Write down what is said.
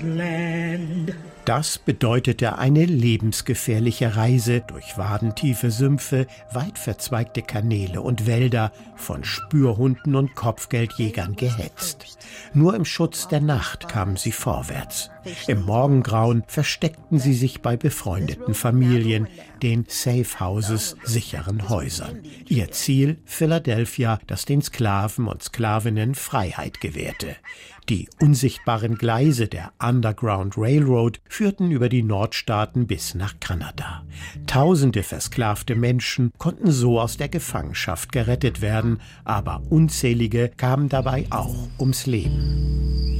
land. Das bedeutete eine lebensgefährliche Reise durch wadentiefe Sümpfe, weit verzweigte Kanäle und Wälder, von Spürhunden und Kopfgeldjägern gehetzt. Nur im Schutz der Nacht kamen sie vorwärts. Im Morgengrauen versteckten sie sich bei befreundeten Familien, den Safe Houses, sicheren Häusern. Ihr Ziel Philadelphia, das den Sklaven und Sklavinnen Freiheit gewährte. Die unsichtbaren Gleise der Underground Railroad führten über die Nordstaaten bis nach Kanada. Tausende versklavte Menschen konnten so aus der Gefangenschaft gerettet werden, aber unzählige kamen dabei auch ums Leben.